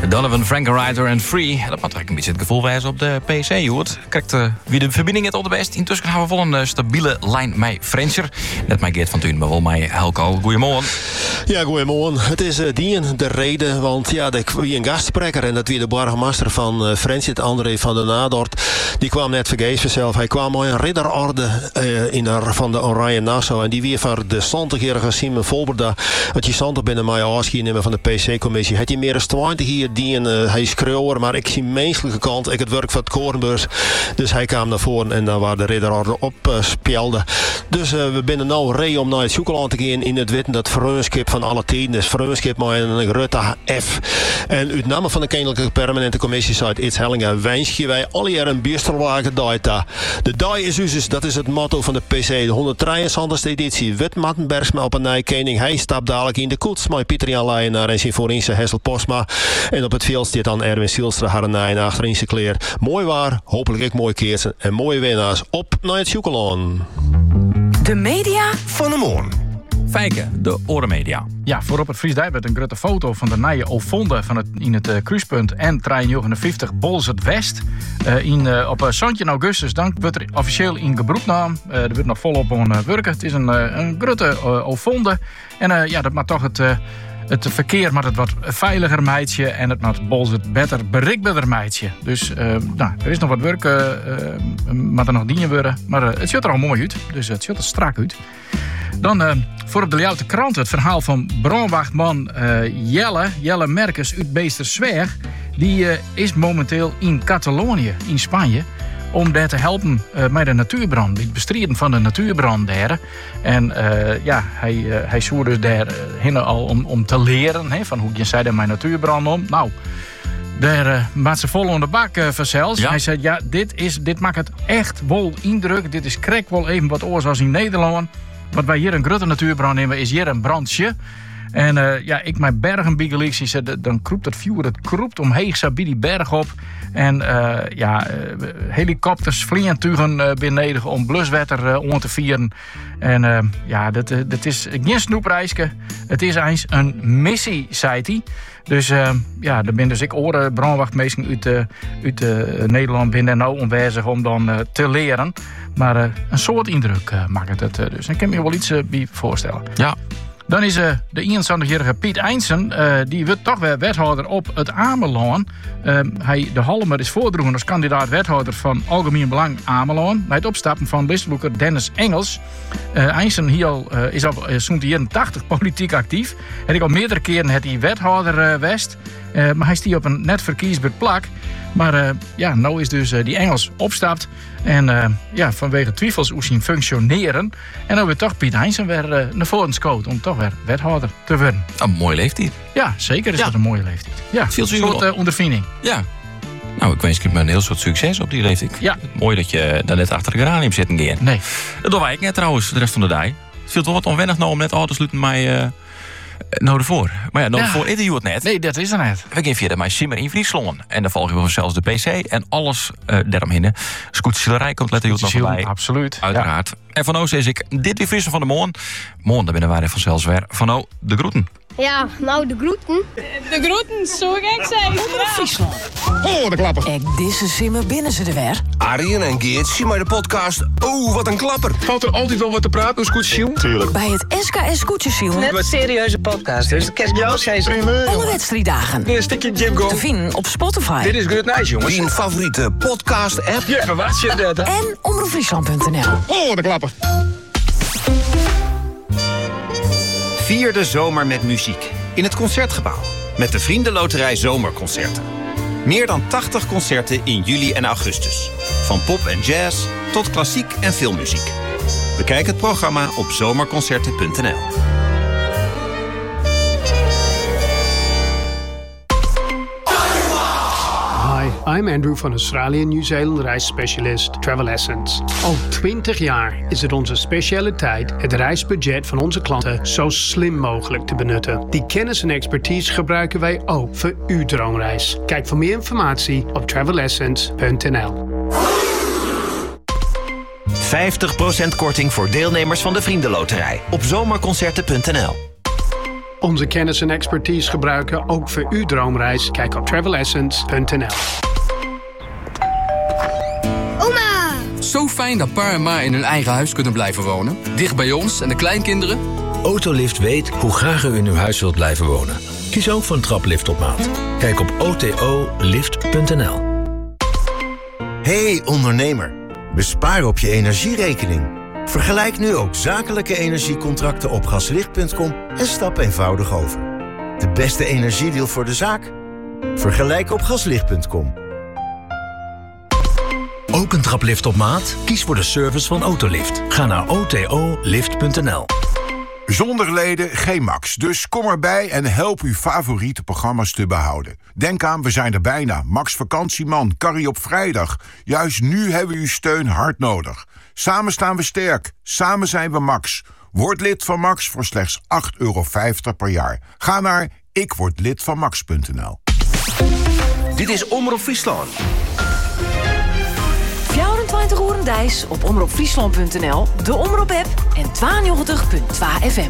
Donovan, Frankenreiter en Free. Dat moet eigenlijk een beetje het gevoel wijzen op de PC, je hoort. Kijkt wie de verbinding het al de best. Intussen hebben we wel een stabiele lijn met Frencher. Net mij Geert van Tuin, maar wel mij Helco. Goedemorgen. Ja, goedemorgen. Het is Dien de reden, want ja, er was een gastspreker en dat wie de burgemeester van Frencher, André van der Nadort. Die kwam net vergeefs vanzelf. Hij kwam met een ridderorde van de Oranje Nassau en die weer van de 20-jarige Simon Volberda. Want je stond er binnen mij afschieten van de PC-commissie. Het je meer dan 20 hier Dien, hij is kreuwer, maar ik zie menselijke kant. Ik het werk van het Korenbeurs. Dus hij kwam naar voren en daar waar de ridderorde op speelde. Dus we binnen nou reden om naar het Zoekeland te gaan in het witten dat vreunskip van alle tijden. Dus vreunskip maar een Rutte F. En uit naam van de Koninklijke Permanente Commissie zei Iets Hellinga wensje wij alle jaar een biesterwagen data. De dag is dus, dat is het motto van de PC. De 173e editie. Wit Mattenbergsma op een Nijkening. Hij stapt dadelijk in de koets. Maar Pieter-Jan Leijenaar en zijn voorinse Hessel Postma. En op het veld staat dan Erwin Sielstra Harrenij en achterin zijn kleer. Mooi waar, hopelijk ook mooi keersen en mooie winnaars. Op naar het Zoekeland. De media van de morgen. Fijke, de Orenmedia. Ja, voorop het Fries werd een grote foto van de nieuwe Ovonde in het kruispunt en 53 Bolzert West. Op 17 augustus dan wordt er officieel in gebroed nam. Er wordt nog volop aan werken. Het is een grote Ovonde. En dat maakt toch het verkeer maar het wat veiliger meidje en het maar Bolzert beter bereikbaarder meidje. Dus er is nog wat werk, maar er nog dingen worden. Maar het ziet er al mooi uit. Dus het ziet er strak uit. Dan voor op de Ljouwte Krant het verhaal van brandwachtman Jelle Merkers uit Beestersweg. Die is momenteel in Catalonië, in Spanje, om daar te helpen met de natuurbrand. Het bestrijden van de natuurbrand daar. En hij zoekt dus daarheen al om te leren van hoe je zei daar met natuurbrand om. Nou, daar maakt ze vol aan de bak vanzelfs. Ja. Hij zei, ja, dit maakt het echt wel indruk. Dit is krek wel even wat oors als in Nederland. Wat wij hier een grote natuurbrand nemen, is hier een brandje. En ik mijn bergenbiegeliek zie, dan kroept het vuur, het kroept omheen, zo bij die berg op. En helikopters, vliegtuigen beneden om bluswetter om te vieren. En dat is geen snoepreisje. Het is eens een missie, zei hij. Dus er ben dus ik oren brandwachtmeesters uit Nederland binnen nou aanwezig om dan te leren. Maar een soort indruk maakt het dus. Ik kan me wel iets bij voorstellen. Ja. Dan is de 21-jarige Piet Eindsen, die wordt toch weer wethouder op het Ameland. De Halmer is voordroegen als kandidaat wethouder van Algemeen Belang Ameland. Bij het opstappen van listboeker Dennis Engels. Eindsen is al zo'n 81 politiek actief. En ik al meerdere keren het hij wethouder West. Maar hij stiet op een net verkiesbaar plak. Maar nou is dus die Engels opstapt. En vanwege twijfels hoe zien functioneren. En dan weer toch Piet Eindsen weer naar voren scoot om toch weer wethouder te worden. Een mooie leeftijd. Ja, zeker is dat een mooie leeftijd. Ja, veel een soort ondervinding. Ja. Nou, ik wens je een heel soort succes op die leeftijd. Ja. Mooi dat je daar net achter de geranium zit een keer. Nee. Dat doen wij ook net trouwens, de rest van de dag. Het viel wel wat onwennig nou om net aan te sluiten mij ervoor. Maar ervoor is het net. Nee, dat is er net. We gaan via de Simmer in Friesland. En dan volgen we zelfs de PC en alles daaromheen. Scootselerij komt letter nog bij. Absoluut. Uiteraard. Ja. En van is ik dit weer Friesen van de Moon. Moon, daar binnen wij vanzelfs weer. Van de groeten. Ja, nou de groeten. De groeten, zo gek zijn. Onder Friesland. Oh, de klapper. En deze simmer binnen ze er weer. Arjen en Geert zien maar de podcast. Oh, wat een klapper. Valt er altijd wel wat te praten, een scootjesiel? Tuurlijk. Bij het SKS Scootjesiel. Net wat serieuze podcast, dus dat kerst jou schijzen. Alle wedstrijddagen. Een stukje Jim Go. Te vinden op Spotify. Dit is Good Nice, jongens. Die favoriete podcast-app. Ja, wat je dat? En omroepfriesland.nl. Oh, de klapper. Vier de zomer met muziek. In het Concertgebouw. Met de Vriendenloterij Zomerconcerten. Meer dan 80 concerten in juli en augustus. Van pop en jazz tot klassiek en filmmuziek. Bekijk het programma op zomerconcerten.nl. Hi, I'm Andrew van Australië en Nieuw-Zeeland reisspecialist Travel Essence. Al 20 jaar is het onze specialiteit het reisbudget van onze klanten zo slim mogelijk te benutten. Die kennis en expertise gebruiken wij ook voor uw droomreis. Kijk voor meer informatie op travelessence.nl. 50% korting voor deelnemers van de Vriendenloterij op zomerconcerten.nl. onze kennis en expertise gebruiken ook voor uw droomreis? Kijk op travelessence.nl. Oma! Zo fijn dat pa en ma in hun eigen huis kunnen blijven wonen. Dicht bij ons en de kleinkinderen. Autolift weet hoe graag u in uw huis wilt blijven wonen. Kies ook voor een traplift op maat. Kijk op otolift.nl. Hey ondernemer, bespaar op je energierekening. Vergelijk nu ook zakelijke energiecontracten op gaslicht.com en stap eenvoudig over. De beste energiedeal voor de zaak? Vergelijk op gaslicht.com. Ook een traplift op maat? Kies voor de service van Autolift. Ga naar otolift.nl. Zonder leden geen Max, dus kom erbij en help uw favoriete programma's te behouden. Denk aan, we zijn er bijna. Max Vakantieman, Carrie op vrijdag. Juist nu hebben we uw steun hard nodig. Samen staan we sterk, samen zijn we Max. Word lid van Max voor slechts €8,50 per jaar. Ga naar ikwordlidvanmax.nl. Dit is Omroep Friesland. 24 uur Dijs op omroepfriesland.nl, de Omroep-app en 92.2 FM.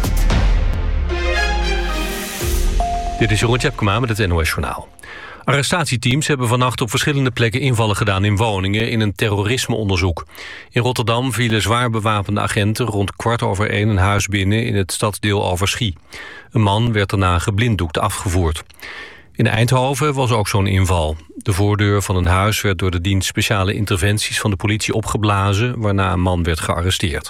Dit is Jeroen Tjepkema met het NOS Journaal. Arrestatieteams hebben vannacht op verschillende plekken invallen gedaan in woningen in een terrorismeonderzoek. In Rotterdam vielen zwaar bewapende agenten rond 1:15 een huis binnen in het stadsdeel Overschie. Een man werd daarna geblinddoekt afgevoerd. In Eindhoven was ook zo'n inval. De voordeur van een huis werd door de dienst speciale interventies van de politie opgeblazen, waarna een man werd gearresteerd.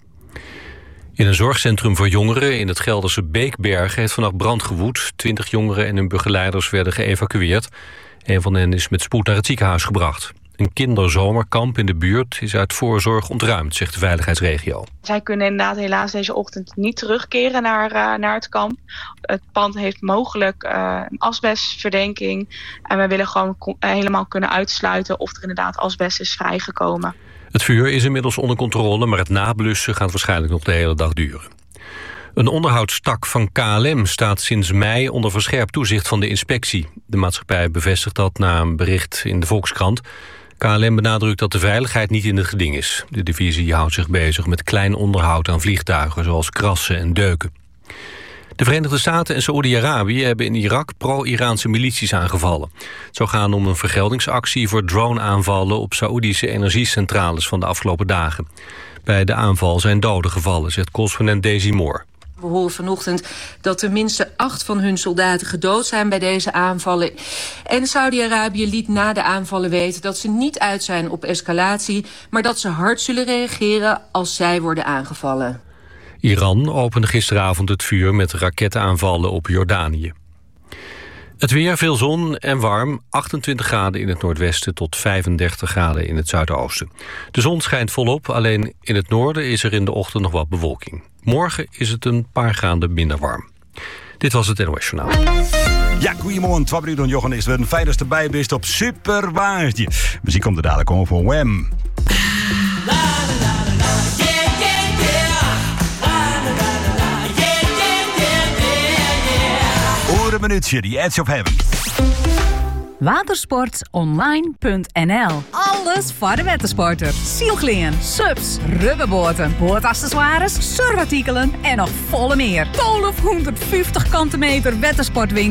In een zorgcentrum voor jongeren in het Gelderse Beekbergen heeft vannacht brand gewoed. 20 jongeren en hun begeleiders werden geëvacueerd. Een van hen is met spoed naar het ziekenhuis gebracht. Een kinderzomerkamp in de buurt is uit voorzorg ontruimd, zegt de veiligheidsregio. Zij kunnen inderdaad helaas deze ochtend niet terugkeren naar het kamp. Het pand heeft mogelijk een asbestverdenking. En we willen gewoon helemaal kunnen uitsluiten of er inderdaad asbest is vrijgekomen. Het vuur is inmiddels onder controle, maar het nablussen gaat waarschijnlijk nog de hele dag duren. Een onderhoudstak van KLM staat sinds mei onder verscherpt toezicht van de inspectie. De maatschappij bevestigt dat na een bericht in de Volkskrant. KLM benadrukt dat de veiligheid niet in het geding is. De divisie houdt zich bezig met klein onderhoud aan vliegtuigen, zoals krassen en deuken. De Verenigde Staten en Saoedi-Arabië hebben in Irak pro-Iraanse milities aangevallen. Het zou gaan om een vergeldingsactie voor drone-aanvallen op Saoedische energiecentrales van de afgelopen dagen. Bij de aanval zijn doden gevallen, zegt correspondent Daisy Moore. We horen vanochtend dat tenminste 8 van hun soldaten gedood zijn bij deze aanvallen. En Saudi-Arabië liet na de aanvallen weten dat ze niet uit zijn op escalatie, maar dat ze hard zullen reageren als zij worden aangevallen. Iran opende gisteravond het vuur met raketaanvallen op Jordanië. Het weer, veel zon en warm. 28 graden in het noordwesten tot 35 graden in het zuidoosten. De zon schijnt volop, alleen in het noorden is er in de ochtend nog wat bewolking. Morgen is het een paar graden minder warm. Dit was het NOS Journaal. Ja, goedemorgen. 12 uur Jochen is weer een fijn dat je erbij bent op Super Waartje. Muziek komt er dadelijk over voor Wham. Een minuutje, die Edge of Heaven. Watersportonline.nl. Alles voor de watersporter. Zielkleien, subs, rubberboten, boordaccessoires, surfartikelen en nog volle meer. 1250 kanten meter watersportwinkel.